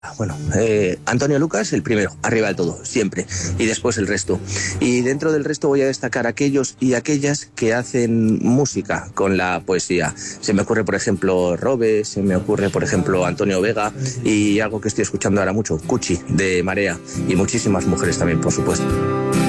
Bueno, Antonio Lucas, el primero, arriba del todo, siempre, y después el resto. Y dentro del resto voy a destacar aquellos y aquellas que hacen música con la poesía. Se me ocurre, por ejemplo, Robe, se me ocurre, por ejemplo, Antonio Vega, y algo que estoy escuchando ahora mucho, Cuchi, de Marea, y muchísimas mujeres también, por supuesto.